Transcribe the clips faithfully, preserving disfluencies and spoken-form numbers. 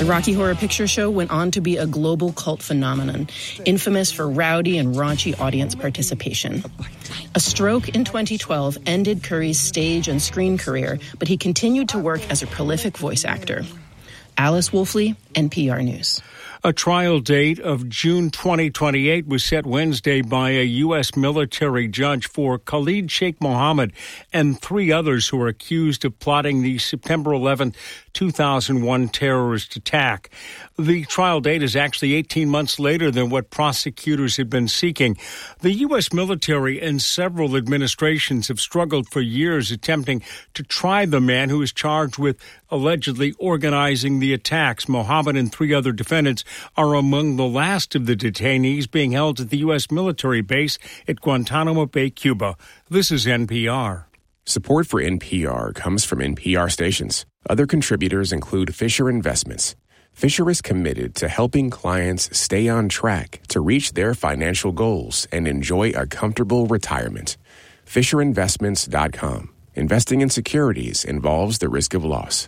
The Rocky Horror Picture Show went on to be a global cult phenomenon, infamous for rowdy and raunchy audience participation. A stroke in twenty twelve ended Curry's stage and screen career, but he continued to work as a prolific voice actor. Alice Wolfley, N P R News. A trial date of June twenty twenty-eight was set Wednesday by a U S military judge for Khalid Sheikh Mohammed and three others who are accused of plotting the September eleventh, two thousand one terrorist attack. The trial date is actually eighteen months later than what prosecutors had been seeking. The U S military and several administrations have struggled for years attempting to try the man who is charged with allegedly organizing the attacks. Mohammed and three other defendants are among the last of the detainees being held at the U S military base at Guantanamo Bay, Cuba. This is N P R. Support for N P R comes from N P R stations. Other contributors include Fisher Investments. Fisher is committed to helping clients stay on track to reach their financial goals and enjoy a comfortable retirement. Fisher Investments dot com. Investing in securities involves the risk of loss.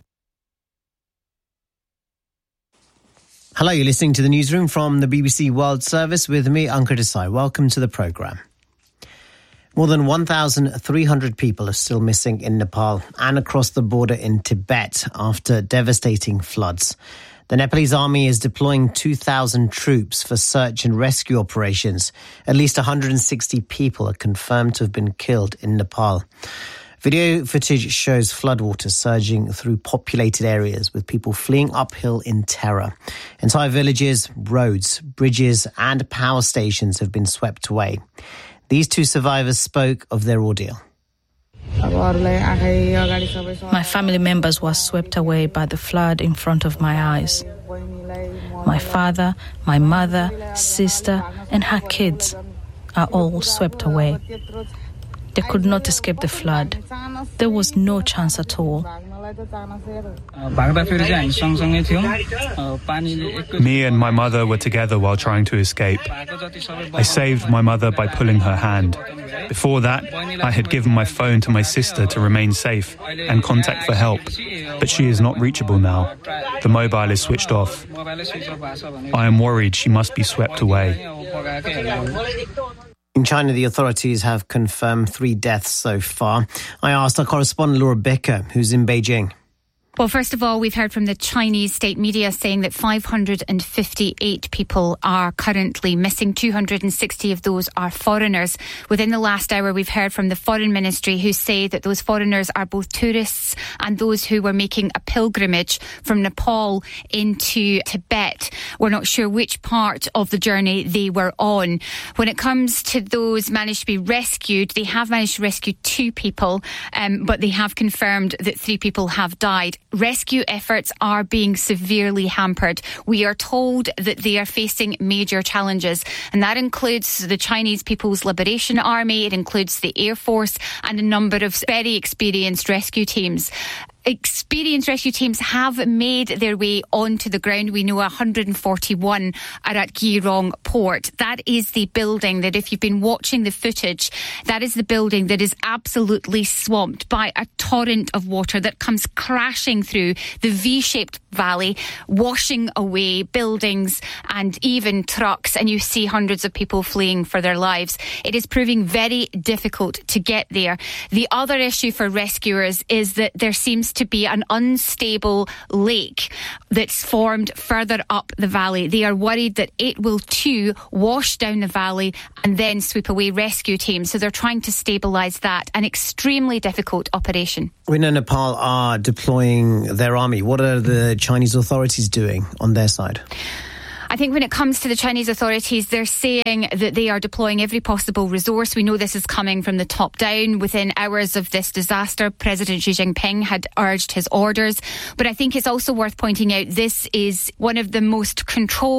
Hello, you're listening to the newsroom from the B B C World Service with me, Ankur Desai. Welcome to the programme. More than one thousand three hundred people are still missing in Nepal and across the border in Tibet after devastating floods. The Nepalese army is deploying two thousand troops for search and rescue operations. At least one hundred sixty people are confirmed to have been killed in Nepal. Video footage shows floodwaters surging through populated areas with people fleeing uphill in terror. Entire villages, roads, bridges and power stations have been swept away. These two survivors spoke of their ordeal. My family members were swept away by the flood in front of my eyes. My father, my mother, sister, and her kids are all swept away. They could not escape the flood. There was no chance at all. Me and my mother were together while trying to escape. I saved my mother by pulling her hand. Before that, I had given my phone to my sister to remain safe and contact for help, but she is not reachable now. The mobile is switched off. I am worried she must be swept away. In China, the authorities have confirmed three deaths so far. I asked our correspondent Laura Becker, who's in Beijing. Well, first of all, we've heard from the Chinese state media saying that five hundred fifty-eight people are currently missing. two hundred sixty of those are foreigners. Within the last hour, we've heard from the Foreign Ministry who say that those foreigners are both tourists and those who were making a pilgrimage from Nepal into Tibet. We're not sure which part of the journey they were on. When it comes to those managed to be rescued, they have managed to rescue two people, um, but they have confirmed that three people have died. Rescue efforts are being severely hampered. We are told that they are facing major challenges, and that includes the Chinese People's Liberation Army, it includes the Air Force and a number of very experienced rescue teams. Experienced rescue teams have made their way onto the ground. We know one hundred forty-one are at Geelong Port. That is the building that, if you've been watching the footage, that is the building that is absolutely swamped by a torrent of water that comes crashing through the V-shaped valley, washing away buildings and even trucks, and you see hundreds of people fleeing for their lives. It is proving very difficult to get there. The other issue for rescuers is that there seems to be an unstable lake that's formed further up the valley. They are worried that it will too wash down the valley and then sweep away rescue teams. So they're trying to stabilise that. An extremely difficult operation. We know Nepal are deploying their army. What are the Chinese authorities doing on their side? I think when it comes to the Chinese authorities, they're saying that they are deploying every possible resource. We know this is coming from the top down. Within hours of this disaster, President Xi Jinping had urged his orders. But I think it's also worth pointing out this is one of the most controlled,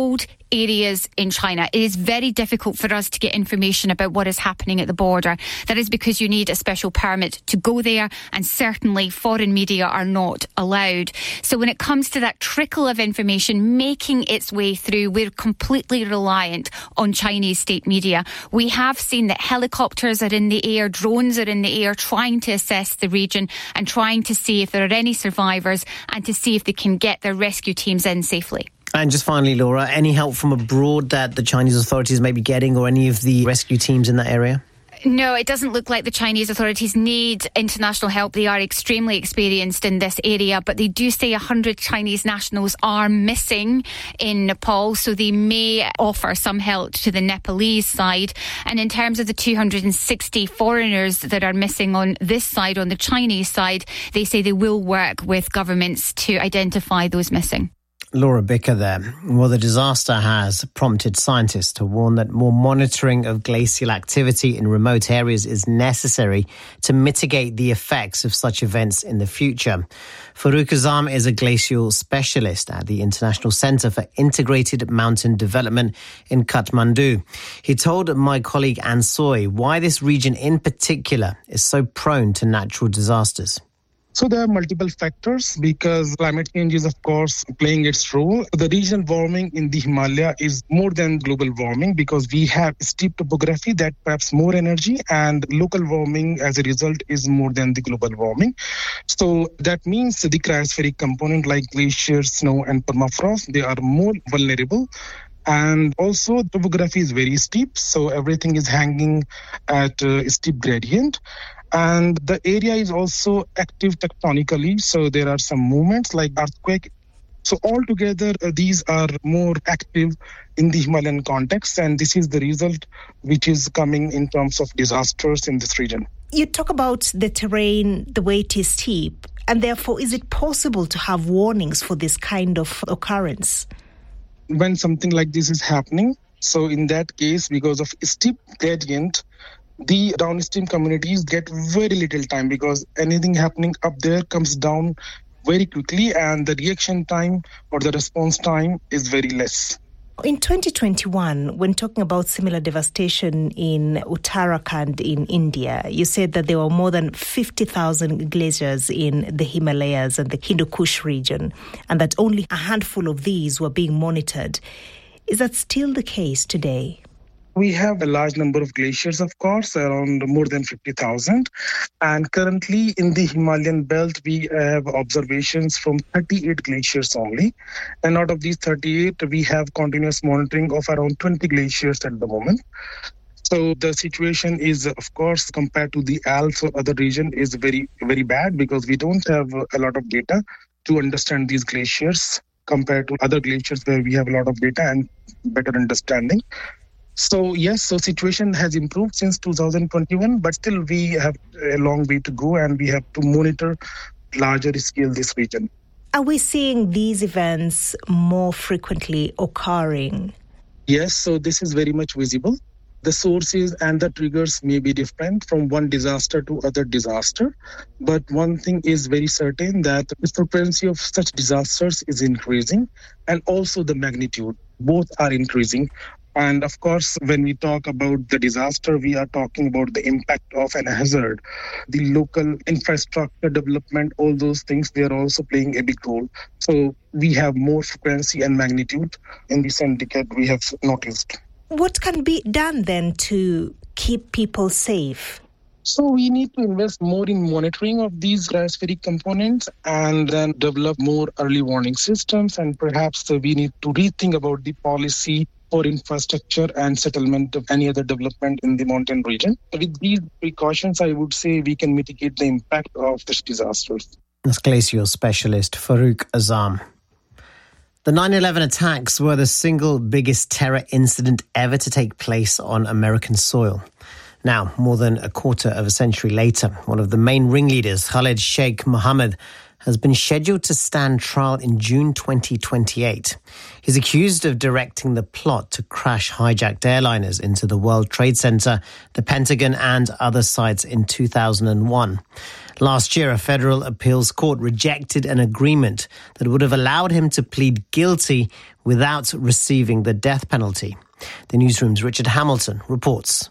areas in China. It is very difficult for us to get information about what is happening at the border. That is because you need a special permit to go there, and certainly foreign media are not allowed. So when it comes to that trickle of information making its way through, we're completely reliant on Chinese state media. We have seen that helicopters are in the air, drones are in the air, trying to assess the region and trying to see if there are any survivors and to see if they can get their rescue teams in safely. And just finally, Laura, any help from abroad that the Chinese authorities may be getting, or any of the rescue teams in that area? No, it doesn't look like the Chinese authorities need international help. They are extremely experienced in this area, but they do say one hundred Chinese nationals are missing in Nepal, so they may offer some help to the Nepalese side. And in terms of the two hundred sixty foreigners that are missing on this side, on the Chinese side, they say they will work with governments to identify those missing. Laura Bicker there. Well, the disaster has prompted scientists to warn that more monitoring of glacial activity in remote areas is necessary to mitigate the effects of such events in the future. Farooq Azam is a glacial specialist at the International Centre for Integrated Mountain Development in Kathmandu. He told my colleague Anne Soy why this region in particular is so prone to natural disasters. So there are multiple factors because climate change is, of course, playing its role. The regional warming in the Himalaya is more than global warming because we have steep topography that traps more energy, and local warming as a result is more than the global warming. So that means the cryospheric component like glaciers, snow and permafrost, they are more vulnerable. And also topography is very steep, so everything is hanging at a steep gradient. And the area is also active tectonically, so there are some movements like earthquake. So altogether, uh, these are more active in the Himalayan context, and this is the result which is coming in terms of disasters in this region. You talk about the terrain, the way it is steep, and therefore is it possible to have warnings for this kind of occurrence? When something like this is happening, so in that case, because of steep gradient, the downstream communities get very little time because anything happening up there comes down very quickly, and the reaction time or the response time is very less. In twenty twenty-one, when talking about similar devastation in Uttarakhand in India, you said that there were more than fifty thousand glaciers in the Himalayas and the Hindu Kush region, and that only a handful of these were being monitored. Is that still the case today? We have a large number of glaciers, of course, around more than fifty thousand. And currently in the Himalayan belt, we have observations from thirty-eight glaciers only. And out of these thirty-eight, we have continuous monitoring of around twenty glaciers at the moment. So the situation is, of course, compared to the Alps or other region, is very, very bad because we don't have a lot of data to understand these glaciers compared to other glaciers where we have a lot of data and better understanding. So yes, so situation has improved since two thousand twenty-one, but still we have a long way to go and we have to monitor larger scale this region. Are we seeing these events more frequently occurring? Yes, so this is very much visible. The sources and the triggers may be different from one disaster to other disaster, but one thing is very certain that the frequency of such disasters is increasing and also the magnitude. Both are increasing. And of course, when we talk about the disaster, we are talking about the impact of an hazard. The local infrastructure development, all those things, they are also playing a big role. So we have more frequency and magnitude in recent decade we have noticed. What can be done then to keep people safe? So we need to invest more in monitoring of these cryospheric components and then develop more early warning systems. And perhaps we need to rethink about the policy for infrastructure and settlement of any other development in the mountain region. With these precautions, I would say we can mitigate the impact of such disasters. That's glacial specialist Farooq Azam. The nine eleven attacks were the single biggest terror incident ever to take place on American soil. Now, more than a quarter of a century later, one of the main ringleaders, Khalid Sheikh Mohammed, has been scheduled to stand trial in June twenty twenty-eight. He's accused of directing the plot to crash hijacked airliners into the World Trade Center, the Pentagon and other sites in two thousand one. Last year, a federal appeals court rejected an agreement that would have allowed him to plead guilty without receiving the death penalty. The newsroom's Richard Hamilton reports.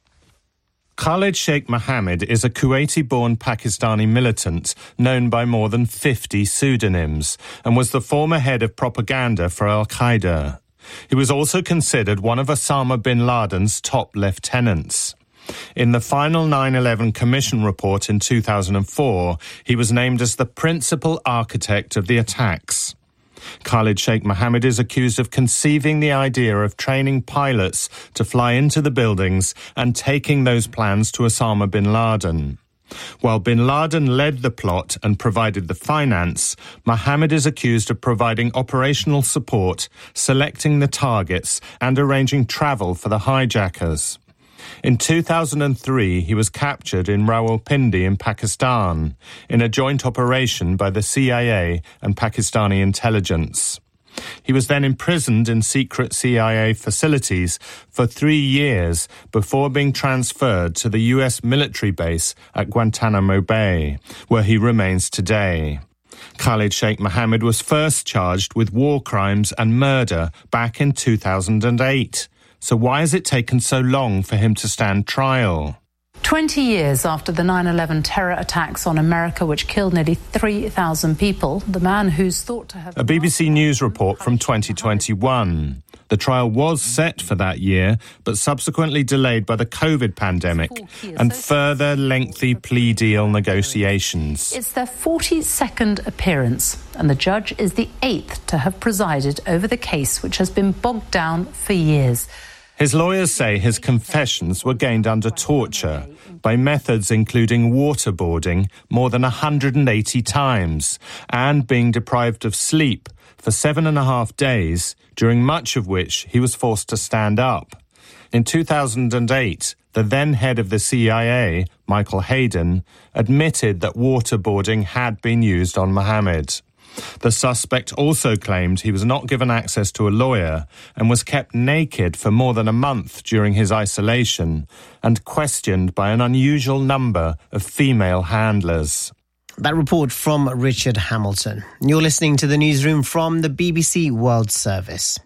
Khalid Sheikh Mohammed is a Kuwaiti-born Pakistani militant known by more than fifty pseudonyms and was the former head of propaganda for Al-Qaeda. He was also considered one of Osama bin Laden's top lieutenants. In the final nine eleven Commission report in two thousand four, he was named as the principal architect of the attacks. Khalid Sheikh Mohammed is accused of conceiving the idea of training pilots to fly into the buildings and taking those plans to Osama bin Laden. While bin Laden led the plot and provided the finance, Mohammed is accused of providing operational support, selecting the targets, and arranging travel for the hijackers. In two thousand three, he was captured in Rawalpindi in Pakistan in a joint operation by the C I A and Pakistani intelligence. He was then imprisoned in secret C I A facilities for three years before being transferred to the U S military base at Guantanamo Bay, where he remains today. Khalid Sheikh Mohammed was first charged with war crimes and murder back in two thousand eight. So why has it taken so long for him to stand trial? Twenty years after the nine eleven terror attacks on America, which killed nearly three thousand people, the man who's thought to have... A B B C News report from twenty twenty-one. The trial was set for that year, but subsequently delayed by the COVID pandemic and further lengthy plea deal negotiations. It's their forty-second appearance, and the judge is the eighth to have presided over the case, which has been bogged down for years. His lawyers say his confessions were gained under torture by methods including waterboarding more than one hundred eighty times and being deprived of sleep for seven and a half days, during much of which he was forced to stand up. In two thousand eight, the then head of the C I A, Michael Hayden, admitted that waterboarding had been used on Mohammed. The suspect also claimed he was not given access to a lawyer and was kept naked for more than a month during his isolation and questioned by an unusual number of female handlers. That report from Richard Hamilton. You're listening to the newsroom from the B B C World Service.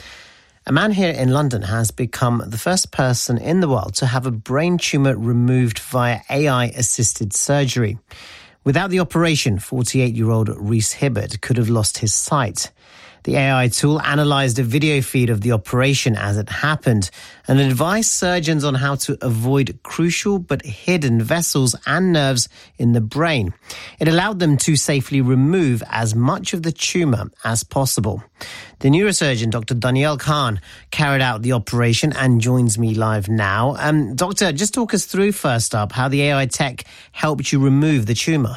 A man here in London has become the first person in the world to have a brain tumour removed via A I-assisted surgery. Without the operation, forty-eight-year-old Rhys Hibbard could have lost his sight. The A I tool analysed a video feed of the operation as it happened and advised surgeons on how to avoid crucial but hidden vessels and nerves in the brain. It allowed them to safely remove as much of the tumour as possible. The neurosurgeon, Doctor Danielle Khan, carried out the operation and joins me live now. Um, Doctor, just talk us through first up how the A I tech helped you remove the tumour.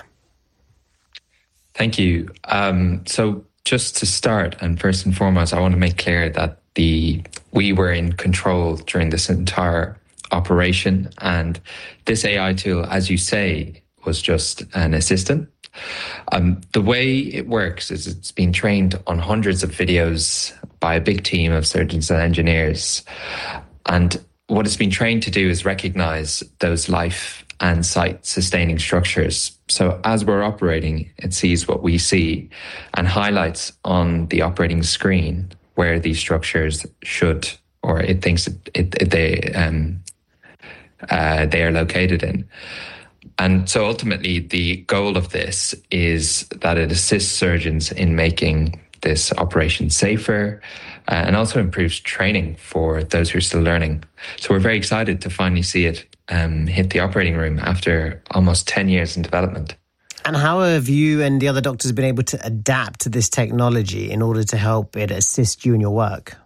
Thank you. Um, so just to start, and first and foremost, I want to make clear that the we were in control during this entire operation. And this A I tool, as you say, was just an assistant. Um, the way it works is it's been trained on hundreds of videos by a big team of surgeons and engineers. And what it's been trained to do is recognize those life and sight-sustaining structures. So as we're operating, it sees what we see and highlights on the operating screen where these structures should, or it thinks it, it, it, they um, uh, they are located in. And so ultimately, the goal of this is that it assists surgeons in making this operation safer uh, and also improves training for those who are still learning. So we're very excited to finally see it um, hit the operating room after almost ten years in development. And how have you and the other doctors been able to adapt to this technology in order to help it assist you in your work?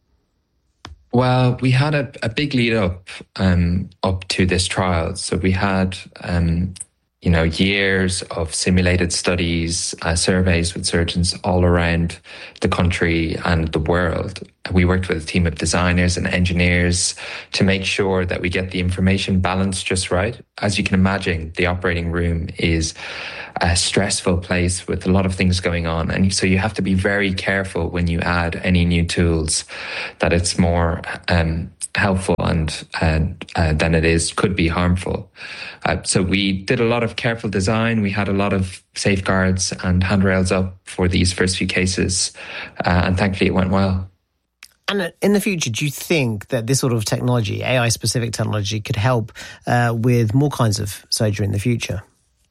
Well, we had a, a big lead up um, up to this trial. So we had um, you know, years of simulated studies, uh, surveys with surgeons all around the country and the world. We worked with a team of designers and engineers to make sure that we get the information balanced just right. As you can imagine, the operating room is a stressful place with a lot of things going on. And so you have to be very careful when you add any new tools that it's more um, helpful and uh, uh, than it is could be harmful. Uh, so we did a lot of careful design. We had a lot of safeguards and handrails up for these first few cases, uh, and thankfully it went well. And in the future, do you think that this sort of technology, A I-specific technology, could help uh, with more kinds of surgery in the future?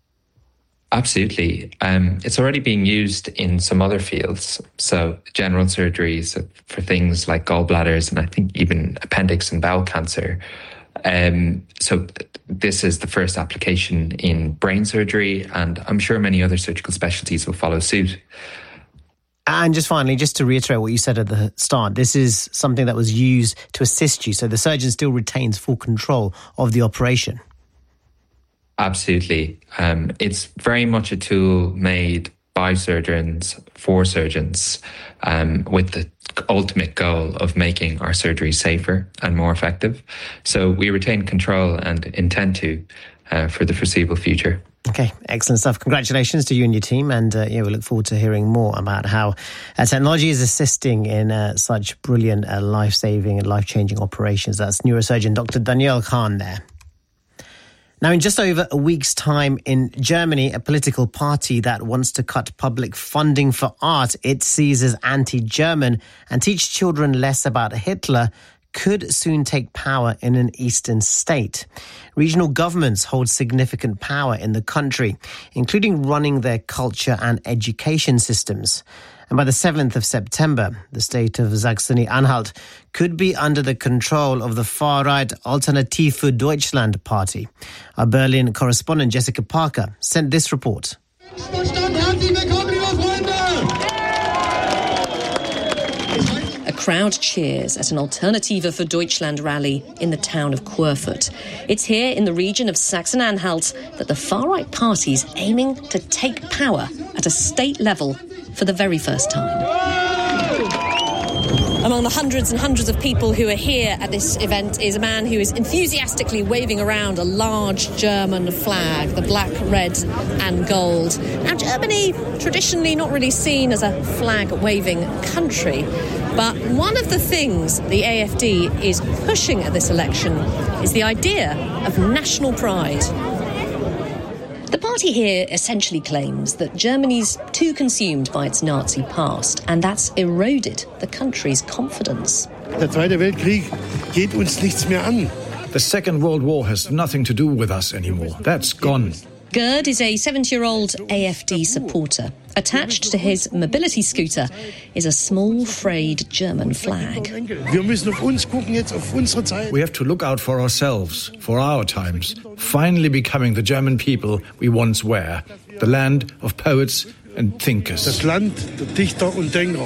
Absolutely. Um, it's already being used in some other fields. So general surgeries for things like gallbladders and I think even appendix and bowel cancer. Um, so this is the first application in brain surgery, and I'm sure many other surgical specialties will follow suit. And just finally, just to reiterate what you said at the start, this is something that was used to assist you. So the surgeon still retains full control of the operation. Absolutely. Um, it's very much a tool made by surgeons, for surgeons, um, with the ultimate goal of making our surgery safer and more effective. So we retain control and intend to uh, for the foreseeable future. Okay, excellent stuff. Congratulations to you and your team. And uh, yeah, we look forward to hearing more about how uh, technology is assisting in uh, such brilliant, uh, life-saving and life-changing operations. That's neurosurgeon Doctor Danielle Khan there. Now, in just over a week's time in Germany, a political party that wants to cut public funding for art it sees as anti-German and teach children less about Hitler could soon take power in an eastern state. Regional governments hold significant power in the country, including running their culture and education systems. And by the seventh of September, the state of Saxony-Anhalt could be under the control of the far-right Alternative für Deutschland party. Our Berlin correspondent Jessica Parker sent this report. A crowd cheers at an Alternative für Deutschland rally in the town of Querfurt. It's here in the region of Saxony-Anhalt that the far-right party's aiming to take power at a state level for the very first time. Among the hundreds and hundreds of people who are here at this event is a man who is enthusiastically waving around a large German flag, the black, red and gold. Now, Germany, traditionally not really seen as a flag-waving country, but one of the things the A F D is pushing at this election is the idea of national pride. The party here essentially claims that Germany's too consumed by its Nazi past, and that's eroded the country's confidence. Der Zweite Weltkrieg geht uns nichts mehr an. The Second World War has nothing to do with us anymore. That's gone. Gerd is a seventy-year-old A F D supporter. Attached to his mobility scooter is a small frayed German flag. Wir müssen auf uns gucken jetzt, auf unsere Zeit. We have to look out for ourselves, for our times, finally becoming the German people we once were, the land of poets and thinkers. Das Land der Dichter und Denker.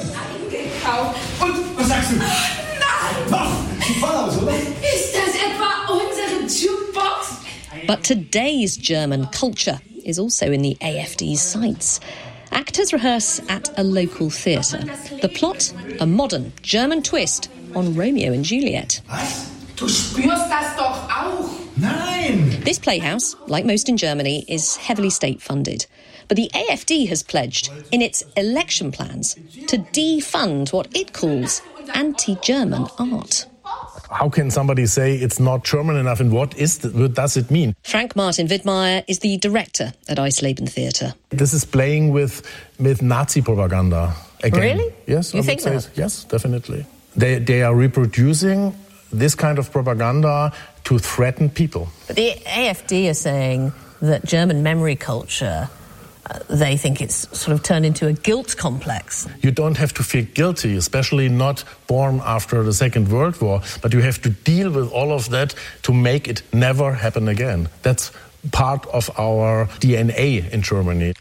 Und was sagst du? Nein! Was? Voll aus, oder? Ist das etwa unsere Jukebox? But today's German culture is also in the A F D's sights. Actors rehearse at a local theatre. The plot, a modern German twist on Romeo and Juliet. Was? Du spürst das doch auch? Nein! This playhouse, like most in Germany, is heavily state-funded. But the A F D has pledged, in its election plans, to defund what it calls anti-German art. How can somebody say it's not German enough, and what is the, what does it mean? Frank Martin Widmeyer is the director at Eisleben Theatre. This is playing with, with Nazi propaganda again. Really? Yes, you I think would that? say yes, definitely. They they are reproducing this kind of propaganda to threaten people. But the A F D are saying that German memory culture, uh, they think it's sort of turned into a guilt complex. You don't have to feel guilty, especially not born after the Second World War, but you have to deal with all of that to make it never happen again. That's part of our D N A in Germany.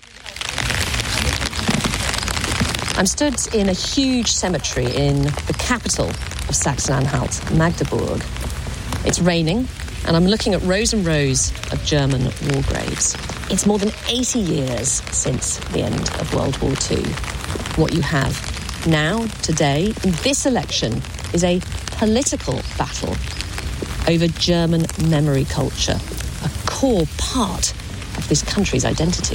I'm stood in a huge cemetery in the capital of Saxony-Anhalt, Magdeburg. It's raining, and I'm looking at rows and rows of German war graves. It's more than eighty years since the end of World War Two. What you have now, today, in this election, is a political battle over German memory culture, a core part of this country's identity.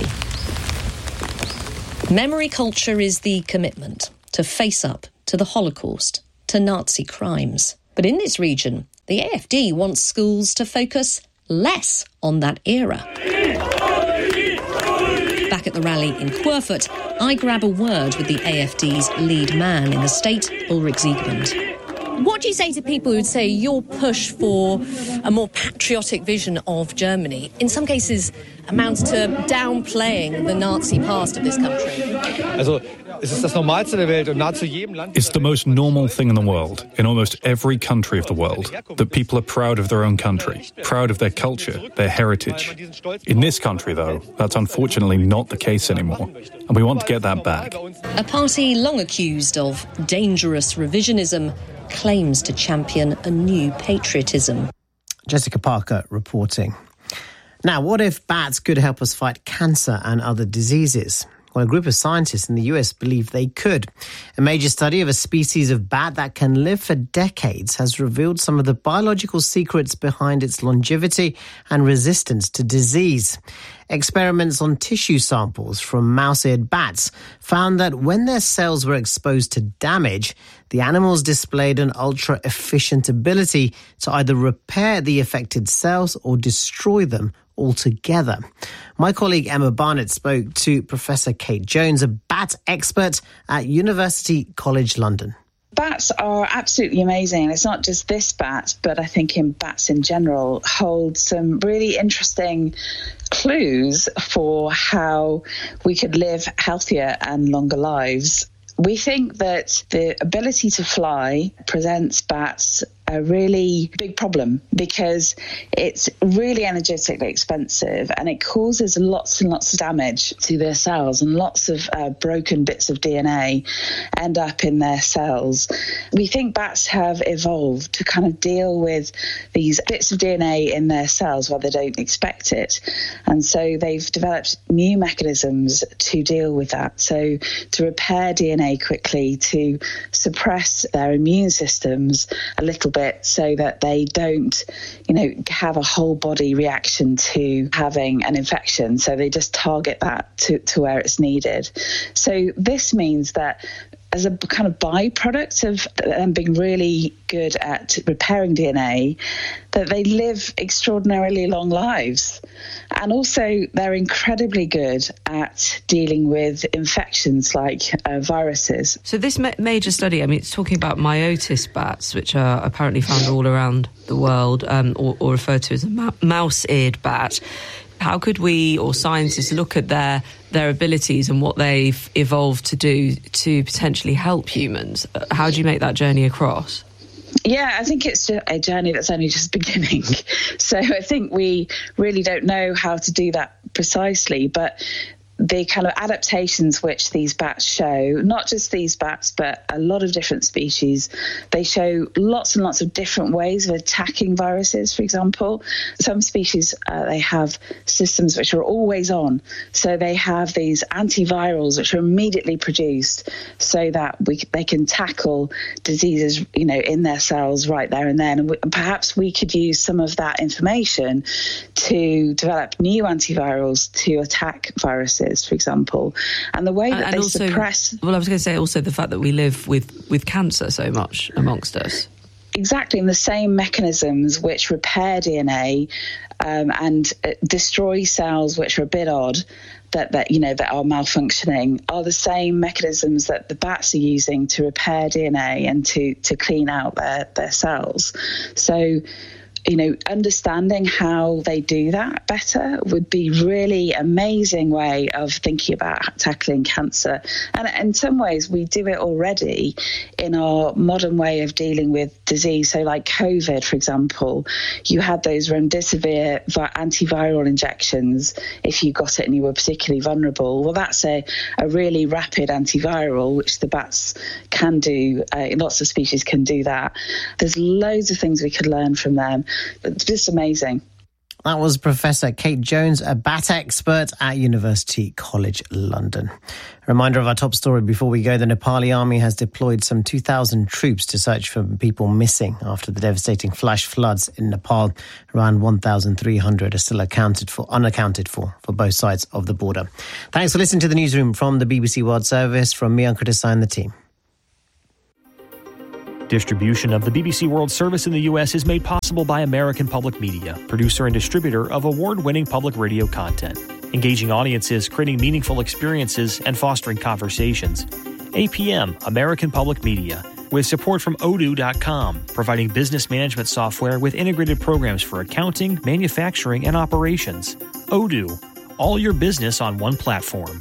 Memory culture is the commitment to face up to the Holocaust, to Nazi crimes. But in this region, the A F D wants schools to focus less on that era. Back at the rally in Querfurt, I grab a word with the A F D's lead man in the state, Ulrich Siegmund. What do you say to people who would say your push for a more patriotic vision of Germany, in some cases, amounts to downplaying the Nazi past of this country? Also, es ist das Normalste der Welt und nahezu jedem Land. It's the most normal thing in the world, in almost every country of the world, that people are proud of their own country, proud of their culture, their heritage. In this country, though, that's unfortunately not the case anymore, and we want to get that back. A party long accused of dangerous revisionism claims to champion a new patriotism. Jessica Parker reporting. Now, what if bats could help us fight cancer and other diseases? Well, a group of scientists in the U S believe they could. A major study of a species of bat that can live for decades has revealed some of the biological secrets behind its longevity and resistance to disease. Experiments on tissue samples from mouse-eared bats found that when their cells were exposed to damage, the animals displayed an ultra-efficient ability to either repair the affected cells or destroy them altogether. My colleague Emma Barnett spoke to Professor Kate Jones, a bat expert at University College London. Bats are absolutely amazing. It's not just this bat, but I think in bats in general hold some really interesting clues for how we could live healthier and longer lives. We think that the ability to fly presents bats a really big problem because it's really energetically expensive and it causes lots and lots of damage to their cells, and lots of uh, broken bits of D N A end up in their cells. We think bats have evolved to kind of deal with these bits of D N A in their cells where they don't expect it. And so they've developed new mechanisms to deal with that. So to repair D N A quickly, to suppress their immune systems a little bit so that they don't, you know, have a whole body reaction to having an infection. So they just target that to, to where it's needed. So this means that as a kind of byproduct of them being really good at repairing D N A, that they live extraordinarily long lives. And also they're incredibly good at dealing with infections like uh, viruses. So this ma- major study, I mean, it's talking about Myotis bats, which are apparently found all around the world, um, or, or referred to as a ma- mouse-eared bat. How could we, or scientists, look at their their abilities and what they've evolved to do to potentially help humans? How do you make that journey across? Yeah, I think it's a journey that's only just beginning. So I think we really don't know how to do that precisely, but the kind of adaptations which these bats show, not just these bats, but a lot of different species, they show lots and lots of different ways of attacking viruses, for example. Some species, uh, they have systems which are always on. So they have these antivirals which are immediately produced so that we, they can tackle diseases, you know, in their cells right there and then. And, we, and perhaps we could use some of that information to develop new antivirals to attack viruses, for example, and the way that and they also, suppress. Well, I was going to say also the fact that we live with, with cancer so much amongst us. Exactly, and the same mechanisms which repair D N A um, and uh, destroy cells which are a bit odd, that, that you know that are malfunctioning, are the same mechanisms that the bats are using to repair D N A and to to clean out their their cells. So, you know, understanding how they do that better would be really amazing way of thinking about tackling cancer. And in some ways, we do it already in our modern way of dealing with disease. So like COVID, for example, you had those remdesivir antiviral injections if you got it and you were particularly vulnerable. Well, that's a, a really rapid antiviral, which the bats can do. Uh, lots of species can do that. There's loads of things we could learn from them. Just amazing. That was Professor Kate Jones, a bat expert at University College London. A reminder of our top story before we go. The Nepali army has deployed some two thousand troops to search for people missing after the devastating flash floods in Nepal. Around one thousand three hundred are still accounted for, unaccounted for, for both sides of the border. Thanks for listening to the newsroom from the B B C World Service. From me, Ankur Desai, and the team. Distribution of the B B C World Service in the U S is made possible by American Public Media, producer and distributor of award-winning public radio content, engaging audiences, creating meaningful experiences, and fostering conversations. A P M, American Public Media, with support from odoo dot com, providing business management software with integrated programs for accounting, manufacturing, and operations. Odoo, all your business on one platform.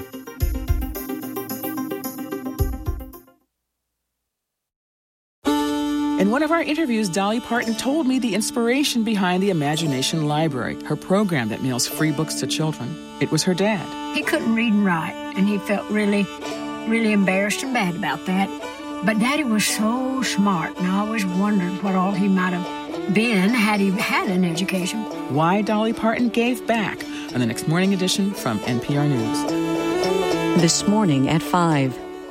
In one of our interviews, Dolly Parton told me the inspiration behind the Imagination Library, her program that mails free books to children. It was her dad. He couldn't read and write, and he felt really, really embarrassed and bad about that. But Daddy was so smart, and I always wondered what all he might have been had he had an education. Why Dolly Parton gave back on the next morning edition from N P R News. This morning at five.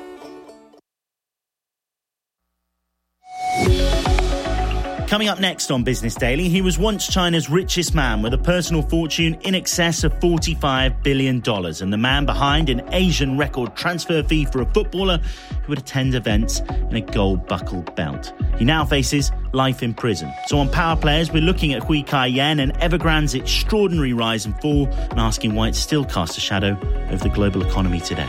Coming up next on Business Daily, he was once China's richest man with a personal fortune in excess of forty-five billion dollars and the man behind an Asian record transfer fee for a footballer who would attend events in a gold-buckled belt. He now faces life in prison. So on Power Players, we're looking at Hui Kai-yen and Evergrande's extraordinary rise and fall and asking why it still casts a shadow over the global economy today.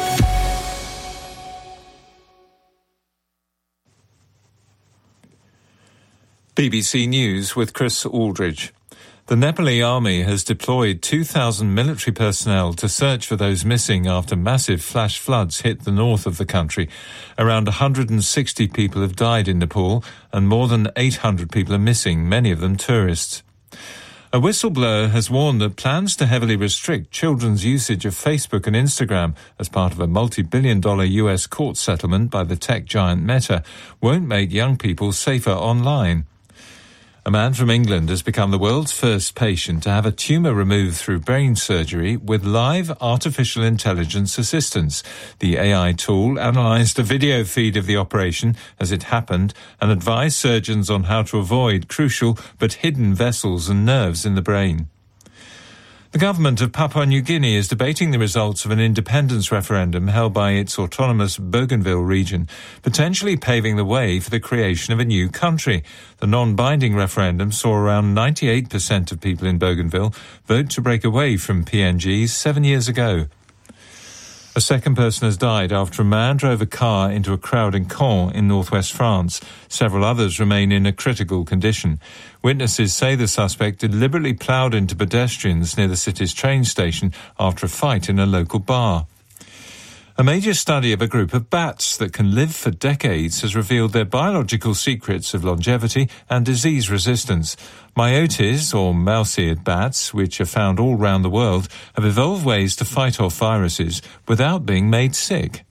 B B C News with Chris Aldridge. The Nepali army has deployed two thousand military personnel to search for those missing after massive flash floods hit the north of the country. Around one hundred sixty people have died in Nepal and more than eight hundred people are missing, many of them tourists. A whistleblower has warned that plans to heavily restrict children's usage of Facebook and Instagram as part of a multi-billion dollar U S court settlement by the tech giant Meta won't make young people safer online. A man from England has become the world's first patient to have a tumour removed through brain surgery with live artificial intelligence assistance. The A I tool analysed a video feed of the operation as it happened and advised surgeons on how to avoid crucial but hidden vessels and nerves in the brain. The government of Papua New Guinea is debating the results of an independence referendum held by its autonomous Bougainville region, potentially paving the way for the creation of a new country. The non-binding referendum saw around ninety-eight percent of people in Bougainville vote to break away from P N G seven years ago. A second person has died after a man drove a car into a crowd in Caen in northwest France. Several others remain in a critical condition. Witnesses say the suspect deliberately ploughed into pedestrians near the city's train station after a fight in a local bar. A major study of a group of bats that can live for decades has revealed their biological secrets of longevity and disease resistance. Myotis, or mouse-eared bats, which are found all around the world, have evolved ways to fight off viruses without being made sick.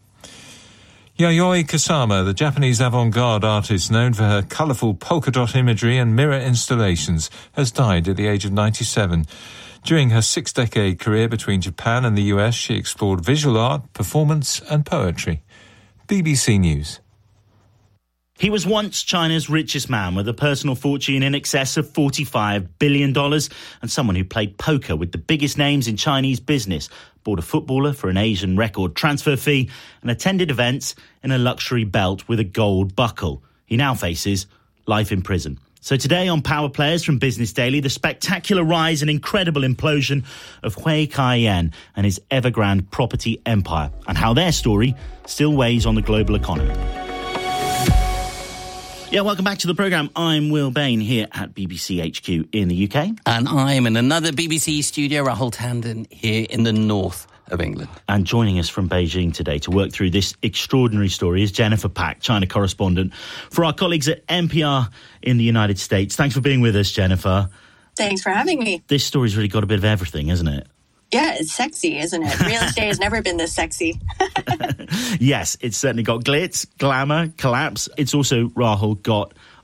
Yayoi Kusama, the Japanese avant-garde artist known for her colourful polka-dot imagery and mirror installations, has died at the age of ninety-seven. During her six-decade career between Japan and the U S, she explored visual art, performance and poetry. B B C News. He was once China's richest man with a personal fortune in excess of forty-five billion dollars and someone who played poker with the biggest names in Chinese business, bought a footballer for an Asian record transfer fee and attended events in a luxury belt with a gold buckle. He now faces life in prison. So today on Power Players from Business Daily, the spectacular rise and incredible implosion of Hui Kai-yen and his Evergrande property empire and how their story still weighs on the global economy. Yeah, welcome back to the programme. I'm Will Bain here at B B C H Q in the U K. And I'm in another B B C studio, Rahul Tandon, here in the north of England. And joining us from Beijing today to work through this extraordinary story is Jennifer Pack, China correspondent for our colleagues at N P R in the United States. Thanks for being with us, Jennifer. Thanks for having me. This story's really got a bit of everything, isn't it? Yeah, it's sexy, isn't it? Real estate has never been this sexy. Yes, it's certainly got glitz, glamour, collapse. It's also, Rahul, got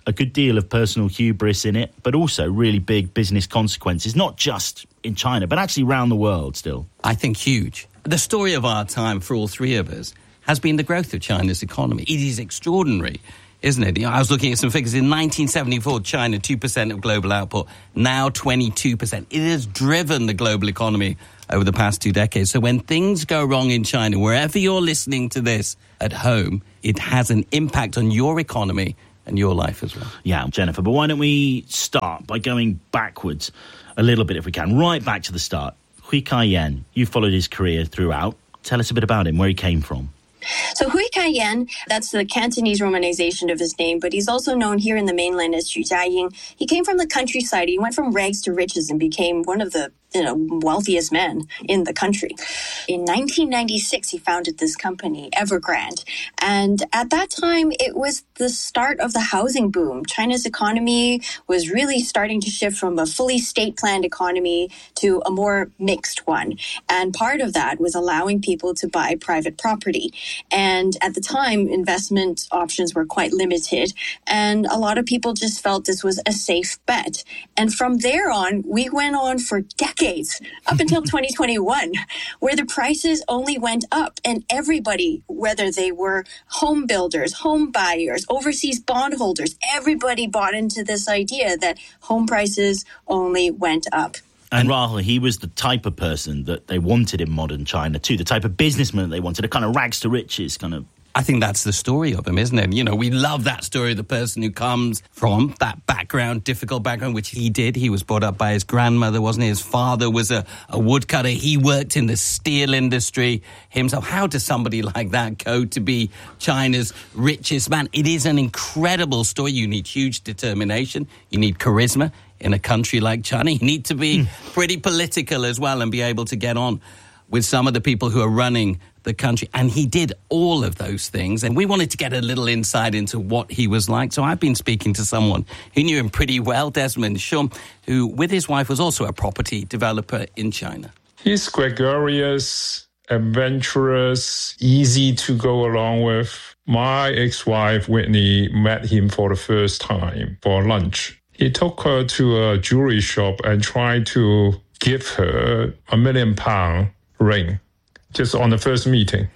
a good deal of personal hubris in it, but also really big business consequences, not just in China, but actually around the world still. I think huge. The story of our time for all three of us has been the growth of China's economy. It is extraordinary, isn't it? You know, I was looking at some figures. In nineteen seventy-four, China, two percent of global output, now twenty-two percent. It has driven the global economy over the past two decades. So when things go wrong in China, wherever you're listening to this at home, it has an impact on your economy and your life as well. Yeah, Jennifer, but why don't we start by going backwards a little bit if we can, right back to the start. Hui Kai-yen, you followed his career throughout. Tell us a bit about him, where he came from. So Hui Kai-yen, that's the Cantonese romanization of his name, but he's also known here in the mainland as Xu Jiaying. He came from the countryside. He went from rags to riches and became one of the you know, wealthiest men in the country. In nineteen ninety-six, he founded this company, Evergrande. And at that time, it was the start of the housing boom. China's economy was really starting to shift from a fully state-planned economy to a more mixed one. And part of that was allowing people to buy private property. And at the time, investment options were quite limited. And a lot of people just felt this was a safe bet. And from there on, we went on for decades, up until twenty twenty-one, where the prices only went up. And everybody, whether they were home builders, home buyers, overseas bondholders, everybody bought into this idea that home prices only went up. And Rahul, he was the type of person that they wanted in modern China too, the type of businessman that they wanted, a kind of rags to riches kind of. I think that's the story of him, isn't it? You know, we love that story of the person who comes from that background, difficult background, which he did. He was brought up by his grandmother, wasn't he? His father was a, a woodcutter. He worked in the steel industry himself. How does somebody like that go to be China's richest man? It is an incredible story. You need huge determination. You need charisma in a country like China. You need to be mm. pretty political as well and be able to get on with some of the people who are running the country. And he did all of those things. And we wanted to get a little insight into what he was like. So I've been speaking to someone who knew him pretty well, Desmond Shum, who with his wife was also a property developer in China. He's gregarious, adventurous, easy to go along with. My ex-wife, Whitney, met him for the first time for lunch. He took her to a jewelry shop and tried to give her a million pound ring just on the first meeting.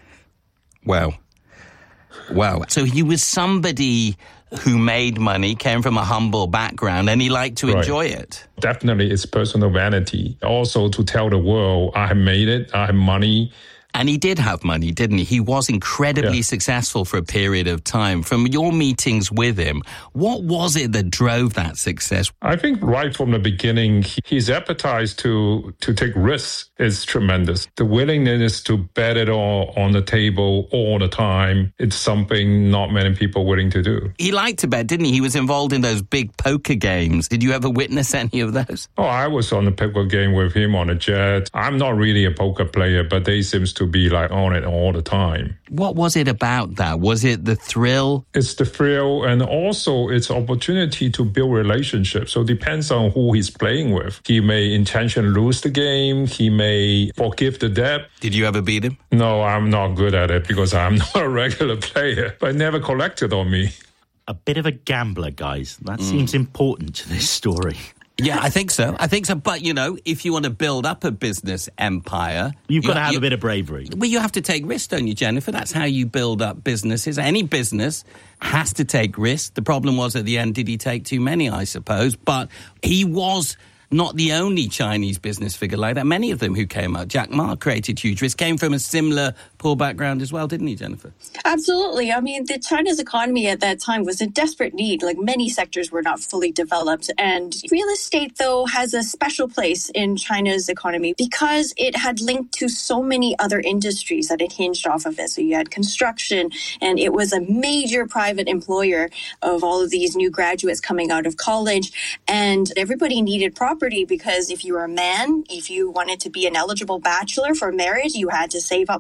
Wow. Wow. So he was somebody who made money, came from a humble background, and he liked to right. enjoy it. Definitely, it's personal vanity. Also to tell the world, I have made it, I have money. And he did have money, didn't he? He was incredibly yeah. successful for a period of time. From your meetings with him, what was it that drove that success? I think right from the beginning, his appetite to, to take risks is tremendous. The willingness to bet it all on the table all the time, it's something not many people are willing to do. He liked to bet, didn't he? He was involved in those big poker games. Did you ever witness any of those? Oh, I was on the poker game with him on a jet. I'm not really a poker player, but they seem to to be like on it all the time. What was it about that? Was it the thrill? It's the thrill, and also it's opportunity to build relationships. So it depends on who he's playing with. He may intentionally lose the game. He may forgive the debt. Did you ever beat him? No, I'm not good at it because I'm not a regular player. But never collected on me. A bit of a gambler, guys. That mm. seems important to this story. Yeah, I think so. I think so. But, you know, if you want to build up a business empire... You've got you, to have you, a bit of bravery. Well, you have to take risks, don't you, Jennifer? That's how you build up businesses. Any business has to take risks. The problem was at the end, did he take too many, I suppose? But he was not the only Chinese business figure like that. Many of them who came out, Jack Ma created huge risks, came from a similar poor background as well, didn't he, Jennifer? Absolutely. I mean, the China's economy at that time was in desperate need. Like, many sectors were not fully developed. And real estate, though, has a special place in China's economy because it had linked to so many other industries that it hinged off of it. So you had construction, and it was a major private employer of all of these new graduates coming out of college. And everybody needed property because if you were a man, if you wanted to be an eligible bachelor for marriage, you had to save up money.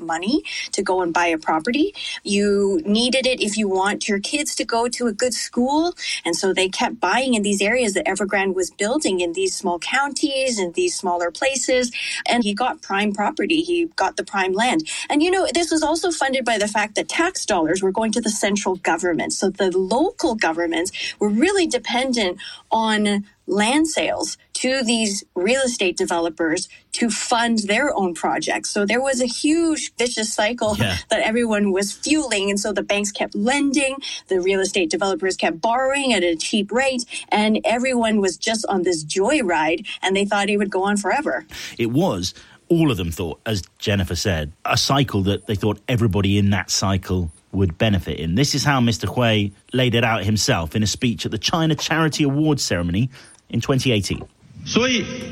to go and buy a property. You needed it if you want your kids to go to a good school. And so they kept buying in these areas that Evergrande was building in these small counties and these smaller places. And he got prime property. He got the prime land. And, you know, this was also funded by the fact that tax dollars were going to the central government. So the local governments were really dependent on land sales to these real estate developers to fund their own projects. So there was a huge vicious cycle yeah. that everyone was fueling. And so the banks kept lending, the real estate developers kept borrowing at a cheap rate, and everyone was just on this joyride, and they thought it would go on forever. It was, all of them thought, as Jennifer said, a cycle that they thought everybody in that cycle would benefit in. This is how Mister Hui laid it out himself in a speech at the China Charity Awards ceremony in twenty eighteen. So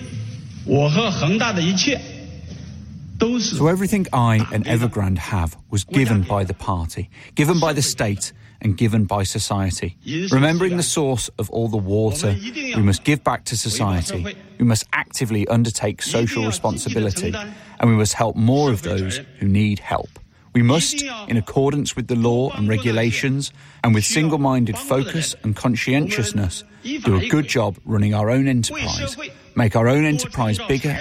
everything I and Evergrande have was given by the party, given by the state, and given by society. Remembering the source of all the water, we must give back to society. We must actively undertake social responsibility, and we must help more of those who need help. We must, in accordance with the law and regulations, and with single-minded focus and conscientiousness, do a good job running our own enterprise, make our own enterprise bigger